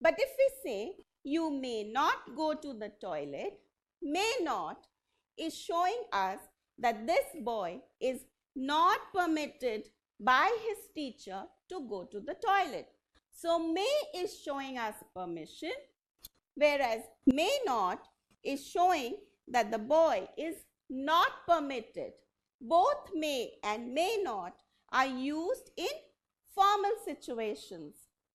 But if we say, you may not go to the toilet, may not is showing us that this boy is not permitted by his teacher to go to the toilet. So, may is showing us permission, whereas may not is showing that the boy is not permitted. Both may and may not are used in formal situations.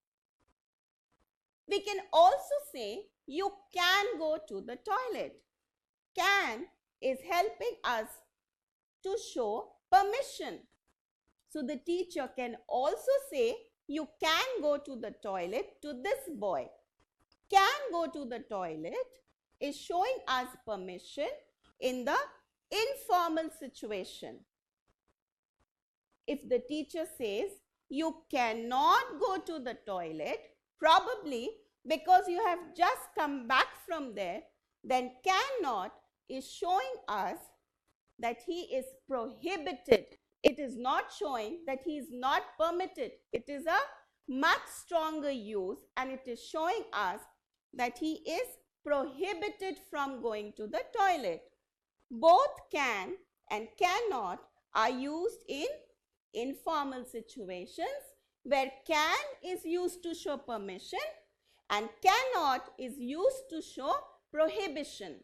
We can also say you can go to the toilet. Can is helping us to show permission. So the teacher can also say you can go to the toilet to this boy. Can go to the toilet is showing us permission in the informal situation. If the teacher says you cannot go to the toilet, probably because you have just come back from there, then cannot is showing us that he is prohibited. It is not showing that he is not permitted. It is a much stronger use, and it is showing us that he is prohibited from going to the toilet. Both can and cannot are used in informal situations, where can is used to show permission and cannot is used to show prohibition.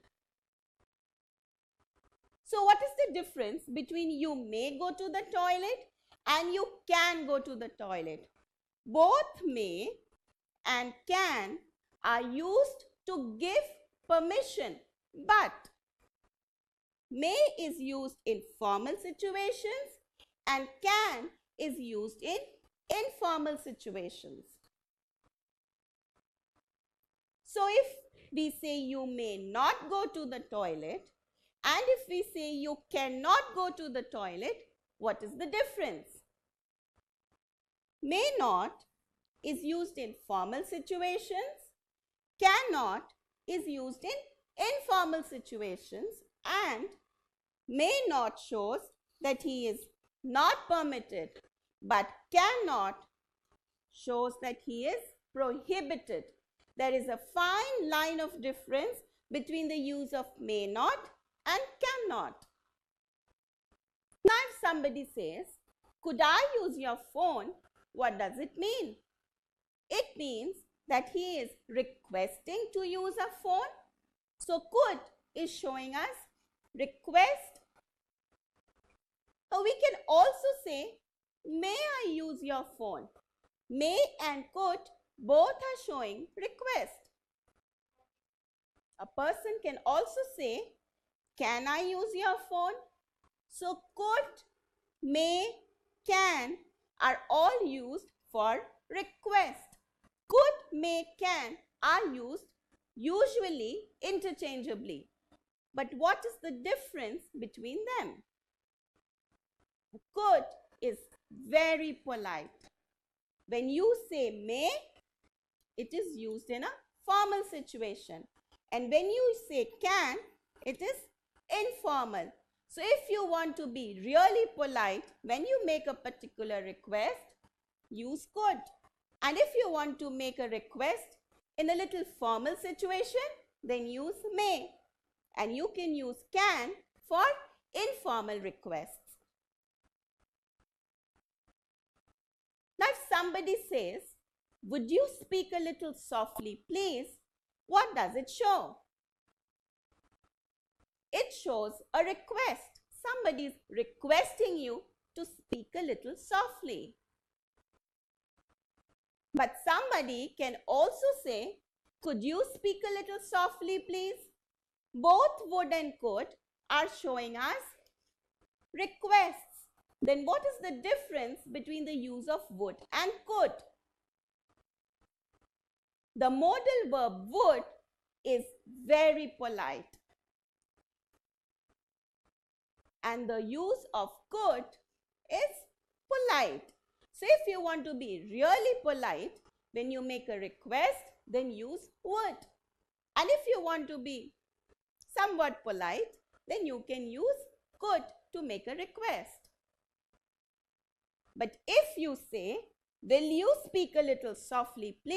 So what is the difference between you may go to the toilet and you can go to the toilet? Both may and can are used to give permission, but may is used in formal situations and can is used in informal situations. So if we say you may not go to the toilet and if we say you cannot go to the toilet, what is the difference? May not is used in formal situations, cannot is used in informal situations, and may not shows that he is not permitted, but cannot shows that he is prohibited. There is a fine line of difference between the use of may not and cannot. Now, if somebody says, could I use your phone? What does it mean? It means that he is requesting to use a phone. So, could is showing us request. So, we can also say, may I use your phone? May and could both are showing request. A person can also say, can I use your phone? So, could, may, can are all used for request. Could, may, can are used usually interchangeably. But what is the difference between them? Could is very polite. When you say may, it is used in a formal situation. And when you say can, it is informal. So if you want to be really polite, when you make a particular request, use could. And if you want to make a request in a little formal situation, then use may. And you can use can for informal requests. Now, if somebody says, would you speak a little softly, please? What does it show? It shows a request. Somebody is requesting you to speak a little softly. But somebody can also say, could you speak a little softly, please? Both would and could are showing us requests. Then what is the difference between the use of would and could? The modal verb would is very polite, and the use of could is polite. So if you want to be really polite, when you make a request, then use would. And if you want to be somewhat polite, then you can use could to make a request. But if you say, will you speak a little softly, please?